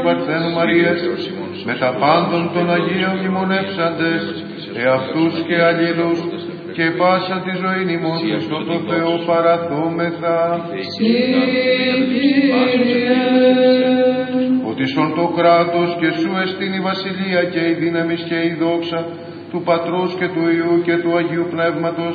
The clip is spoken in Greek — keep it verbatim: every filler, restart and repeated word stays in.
Παρθένου Μαρίας, με τα πάντων των Αγίων μνημονεύσαντες, εαυτούς και αλλήλους, και πάσα τη ζωή ημών Χριστό το Θεό παραθόμεθα. Ότι σον το κράτος και σου εστίν η βασιλεία και η δύναμις και η δόξα του Πατρός και του Υιού και του Αγίου Πνεύματος